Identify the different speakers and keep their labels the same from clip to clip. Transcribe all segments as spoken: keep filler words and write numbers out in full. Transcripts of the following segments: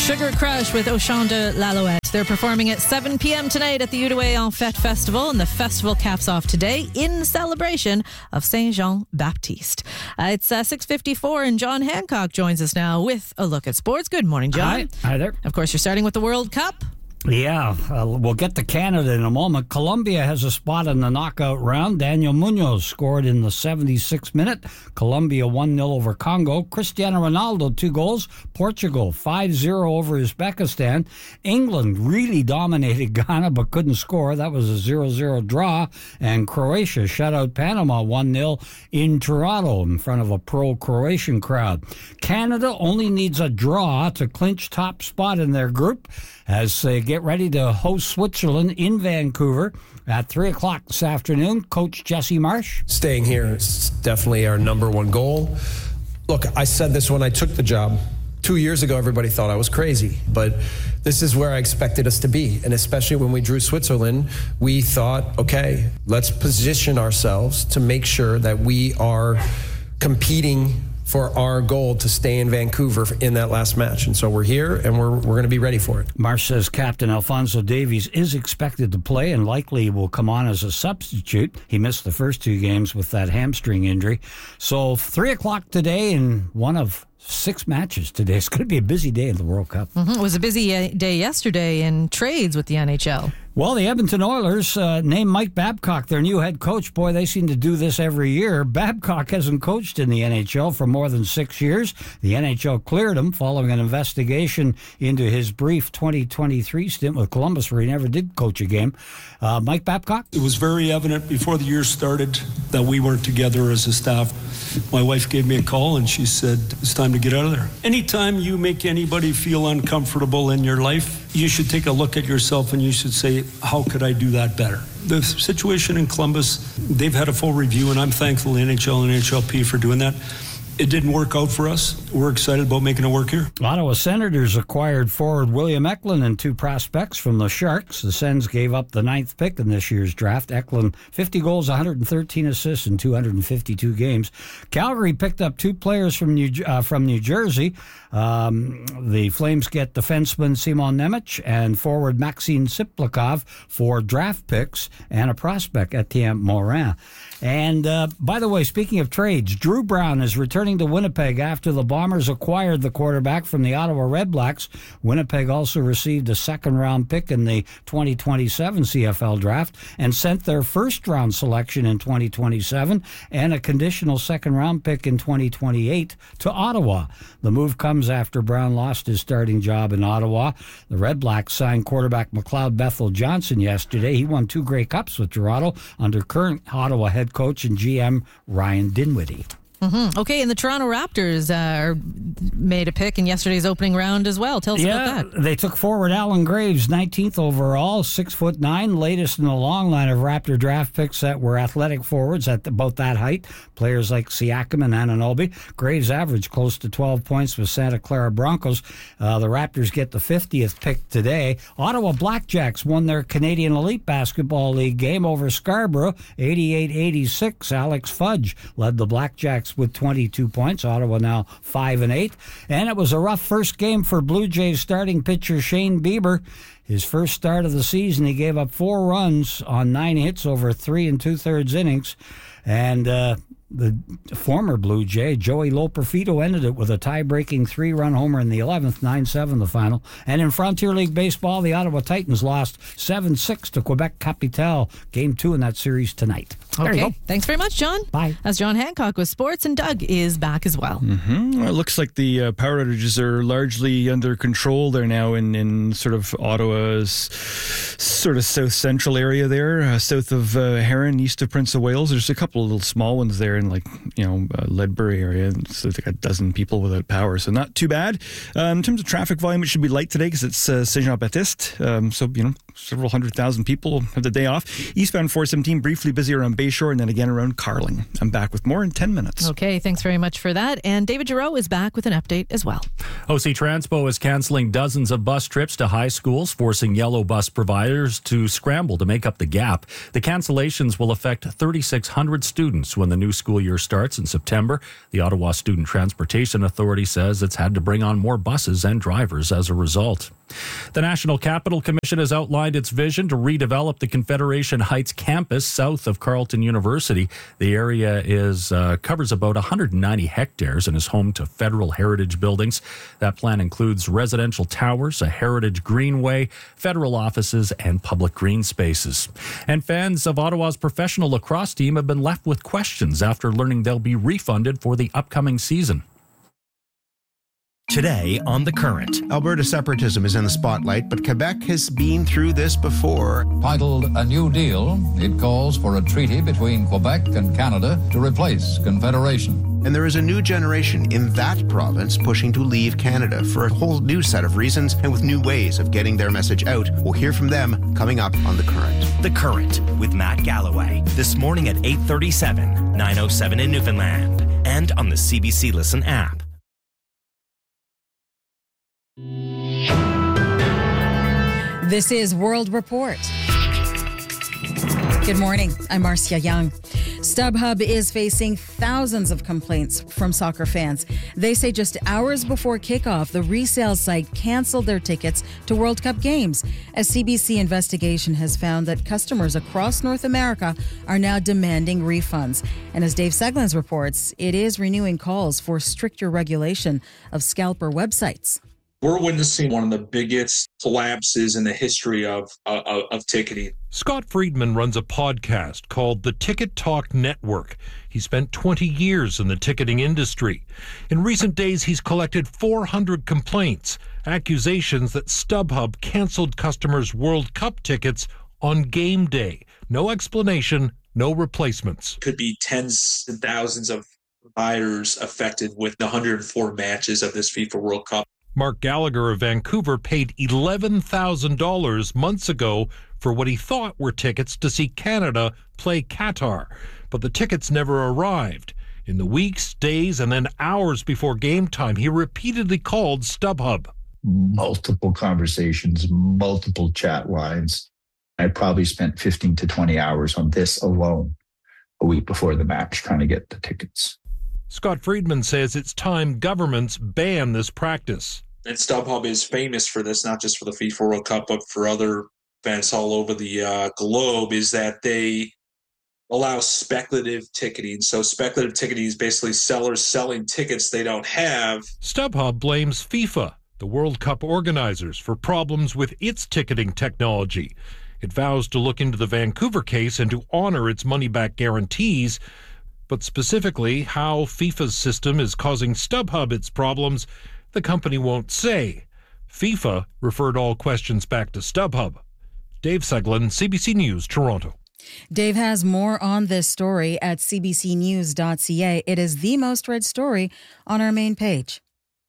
Speaker 1: Sugar Crush with Auchan de l'Alouette. They're performing at seven p.m. tonight at the Outaouais en Fête Festival, and the festival caps off today in celebration of Saint Jean Baptiste. Uh, it's uh, six fifty-four, and John Hancock joins us now with a look at sports. Good morning, John.
Speaker 2: Hi. Hi there.
Speaker 1: Of course, you're starting with the World Cup.
Speaker 2: Yeah, uh, we'll get to Canada in a moment. Colombia has a spot in the knockout round. Daniel Munoz scored in the seventy-sixth minute. Colombia one nil over Congo. Cristiano Ronaldo, two goals. Portugal five zero over Uzbekistan. England really dominated Ghana but couldn't score. That was a zero zero draw. And Croatia shut out Panama one nil in Toronto in front of a pro-Croatian crowd. Canada only needs a draw to clinch top spot in their group as they get ready to host Switzerland in Vancouver at three o'clock this afternoon. Coach Jesse Marsh.
Speaker 3: Staying here is definitely our number one goal. Look, I said this when I took the job. Two years ago, everybody thought I was crazy, but this is where I expected us to be. And especially when we drew Switzerland, we thought, okay, let's position ourselves to make sure that we are competing for our goal to stay in Vancouver in that last match. And so we're here, and we're we're going to be ready for it.
Speaker 2: Marsh says Captain Alphonso Davies is expected to play and likely will come on as a substitute. He missed the first two games with that hamstring injury. So three o'clock today in one of six matches today. It's going to be a busy day in the World Cup.
Speaker 1: Mm-hmm. It was a busy uh, day yesterday in trades with the N H L.
Speaker 2: Well, the Edmonton Oilers uh, named Mike Babcock their new head coach. Boy, they seem to do this every year. Babcock hasn't coached in the N H L for more than six years. The N H L cleared him following an investigation into his brief twenty twenty-three stint with Columbus where he never did coach a game. Uh, Mike Babcock?
Speaker 4: It was very evident before the year started that we weren't together as a staff. My wife gave me a call and she said, it's time to get out of there. Anytime you make anybody feel uncomfortable in your life, you should take a look at yourself and you should say, how could I do that better? The situation in Columbus, they've had a full review, and I'm thankful to N H L and N H L P for doing that. It didn't work out for us. We're excited about making it work here.
Speaker 2: Ottawa Senators acquired forward William Eklund and two prospects from the Sharks. The Sens gave up the ninth pick in this year's draft. Eklund, fifty goals, one hundred thirteen assists in two hundred fifty-two games. Calgary picked up two players from New, uh, from New Jersey. Um, the Flames get defenseman Simon Nemec and forward Maxime Siplikov for draft picks and a prospect, Etienne Morin. And uh, by the way, speaking of trades, Drew Brown is returning to Winnipeg after the Bombers acquired the quarterback from the Ottawa Redblacks. Winnipeg also received a second-round pick in the twenty twenty-seven C F L draft and sent their first-round selection in twenty twenty-seven and a conditional second-round pick in twenty twenty-eight to Ottawa. The move comes after Brown lost his starting job in Ottawa. The Redblacks signed quarterback McLeod Bethel Johnson yesterday. He won two Grey Cups with Toronto under current Ottawa head coach and G M Ryan Dinwiddie.
Speaker 1: Mm-hmm. Okay, and the Toronto Raptors uh, made a pick in yesterday's opening round as well. Tell us
Speaker 2: yeah,
Speaker 1: about that.
Speaker 2: They took forward Alan Graves, nineteenth overall, six foot nine, latest in the long line of Raptor draft picks that were athletic forwards at about that height. Players like Siakam and Anunoby. Graves averaged close to twelve points with Santa Clara Broncos. Uh, the Raptors get the fiftieth pick today. Ottawa Blackjacks won their Canadian Elite Basketball League game over Scarborough, eighty-eight eighty-six. Alex Fudge led the Blackjacks with twenty-two points. Ottawa now five and eight. And it was a rough first game for Blue Jays starting pitcher Shane Bieber. His first start of the season, he gave up four runs on nine hits over three and two-thirds innings. And uh, the former Blue Jay, Joey Loperfido, ended it with a tie-breaking three-run homer in the eleventh, nine seven the final. And in Frontier League Baseball, the Ottawa Titans lost seven six to Quebec Capital. Game two in that series tonight. There
Speaker 1: okay.
Speaker 2: you go.
Speaker 1: Thanks very much, John.
Speaker 2: Bye.
Speaker 1: That's John Hancock with sports, and Doug is back as well.
Speaker 5: Mm-hmm. Well, it looks like the uh, power outages are largely under control. They're now in, in sort of Ottawa's sort of south-central area there, uh, south of uh, Heron, east of Prince of Wales. There's a couple of little small ones there in, like, you know, uh, Ledbury area. So they got a dozen people without power, so not too bad. Uh, in terms of traffic volume, it should be light today because it's uh, Saint Jean Baptiste. Um, so, you know, several hundred thousand people have the day off. Eastbound four seventeen, briefly busy around Bayshore and then again around Carling. I'm back with more in ten minutes.
Speaker 1: Okay, thanks very much for that. And David Giroux is back with an update as well.
Speaker 6: O C Transpo is canceling dozens of bus trips to high schools, forcing yellow bus providers to scramble to make up the gap. The cancellations will affect three thousand six hundred students when the new school school year starts in September. The Ottawa Student Transportation Authority says it's had to bring on more buses and drivers as a result. The National Capital Commission has outlined its vision to redevelop the Confederation Heights campus south of Carleton University. The area is uh, covers about one hundred ninety hectares and is home to federal heritage buildings. That plan includes residential towers, a heritage greenway, federal offices, and public green spaces. And fans of Ottawa's professional lacrosse team have been left with questions after learning they'll be refunded for the upcoming season.
Speaker 7: Today on The Current.
Speaker 8: Alberta separatism is in the spotlight, but Quebec has been through this before.
Speaker 9: Titled A New Deal, it calls for a treaty between Quebec and Canada to replace Confederation.
Speaker 8: And there is a new generation in that province pushing to leave Canada for a whole new set of reasons and with new ways of getting their message out. We'll hear from them coming up on The Current.
Speaker 7: The Current with Matt Galloway. This morning at eight thirty-seven, nine oh seven in Newfoundland. And on the C B C Listen app.
Speaker 10: This is World Report. Good morning. I'm Marcia Young. StubHub is facing thousands of complaints from soccer fans. They say just hours before kickoff, the resale site canceled their tickets to World Cup games. A C B C investigation has found that customers across North America are now demanding refunds. And as Dave Seglins reports, it is renewing calls for stricter regulation of scalper websites.
Speaker 11: We're witnessing one of the biggest collapses in the history of, uh, of of ticketing.
Speaker 12: Scott Friedman runs a podcast called the Ticket Talk Network. He spent twenty years in the ticketing industry. In recent days, he's collected four hundred complaints, accusations that StubHub canceled customers' World Cup tickets on game day. No explanation, no replacements.
Speaker 11: Could be tens and thousands of buyers affected with the one hundred four matches of this FIFA World Cup.
Speaker 12: Mark Gallagher of Vancouver paid eleven thousand dollars months ago for what he thought were tickets to see Canada play Qatar, but the tickets never arrived. In the weeks, days, and then hours before game time, he repeatedly called StubHub.
Speaker 13: Multiple conversations, multiple chat lines. I probably spent fifteen to twenty hours on this alone a week before the match trying to get the tickets.
Speaker 12: Scott Friedman says it's time governments ban this practice.
Speaker 11: And StubHub is famous for this, not just for the FIFA World Cup, but for other events all over the uh, globe, is that they allow speculative ticketing. So speculative ticketing is basically sellers selling tickets they don't have.
Speaker 12: StubHub blames FIFA, the World Cup organizers, for problems with its ticketing technology. It vows to look into the Vancouver case and to honor its money-back guarantees. But specifically, how FIFA's system is causing StubHub its problems, the company won't say. FIFA referred all questions back to StubHub. Dave Seglin, C B C News, Toronto.
Speaker 10: Dave has more on this story at c b c news dot c a. It is the most read story on our main page.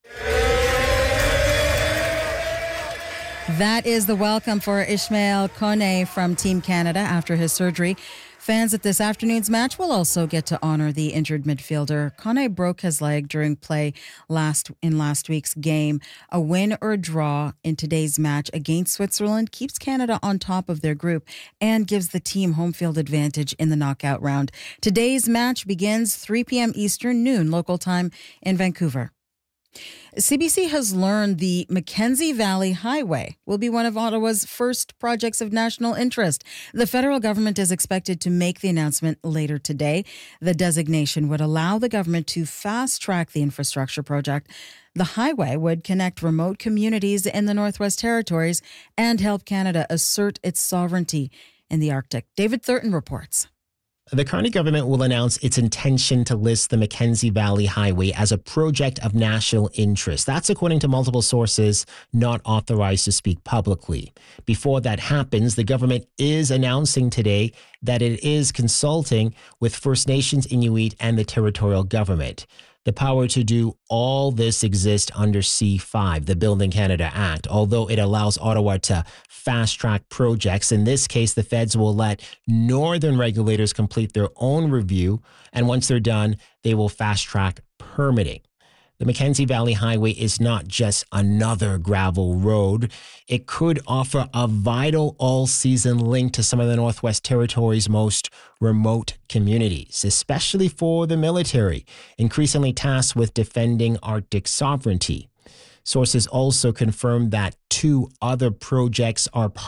Speaker 10: That is the welcome for Ishmael Kone from Team Canada after his surgery. Fans at this afternoon's match will also get to honor the injured midfielder. Kone broke his leg during play last in last week's game. A win or a draw in today's match against Switzerland keeps Canada on top of their group and gives the team home field advantage in the knockout round. Today's match begins three p.m. Eastern, noon local time in Vancouver. C B C has learned the Mackenzie Valley Highway will be one of Ottawa's first projects of national interest. The federal government is expected to make the announcement later today. The designation would allow the government to fast-track the infrastructure project. The highway would connect remote communities in the Northwest Territories and help Canada assert its sovereignty in the Arctic. David Thurton reports.
Speaker 14: The Carney government will announce its intention to list the Mackenzie Valley Highway as a project of national interest. That's according to multiple sources not authorized to speak publicly. Before that happens, the government is announcing today that it is consulting with First Nations, Inuit, and the territorial government. The power to do all this exists under C five, the Building Canada Act, although it allows Ottawa to fast-track projects. In this case, the feds will let northern regulators complete their own review, and once they're done, they will fast-track permitting. The Mackenzie Valley Highway is not just another gravel road. It could offer a vital all-season link to some of the Northwest Territory's most remote communities, especially for the military, increasingly tasked with defending Arctic sovereignty. Sources also confirmed that two other projects are